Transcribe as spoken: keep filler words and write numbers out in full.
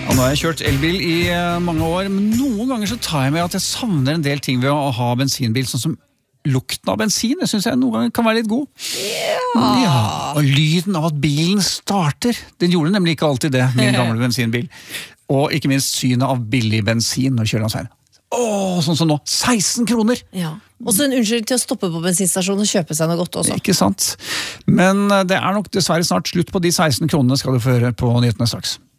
Ja, nå har jeg kjørt elbil i uh, mange år, men noen ganger så tar jeg med at jeg savner en del ting ved å ha bensinbil, sånn som lukten av bensin. Det synes jeg noen ganger kan være litt god. Ja. Ja, og lyden av at bilen starter. Den gjorde nemlig ikke alltid det, min gamle bensinbil. Og ikke minst synet av billig bensin når kjører han seg. Åh, sånn som nå, seksten kroner! Ja. Og så en unnskyld til å stoppe på bensinstasjonen og kjøpe seg noe godt også. Ikke sant. Men det er nok dessverre snart slutt på de seksten kronene, skal du få høre på nyhetene straks.